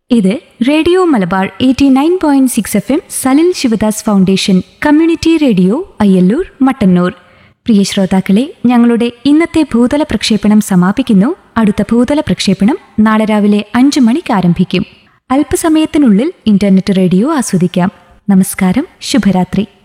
ഇത് radio Malabar 89.6 FM Salil Sivadas foundation community radio Ayyallur Mattannur. പ്രിയ ശ്രോതാക്കളെ, ഞങ്ങളുടെ ഇന്നത്തെ ഭൂതല പ്രക്ഷേപണം സമാപിക്കുന്നു. അടുത്ത ഭൂതല പ്രക്ഷേപണം നാളെ രാവിലെ 5 മണിക്ക് ആരംഭിക്കും. അല്പസമയത്തിനുള്ളിൽ ഇന്റർനെറ്റ് റേഡിയോ ആസ്വദിക്കാം. നമസ്കാരം, ശുഭരാത്രി.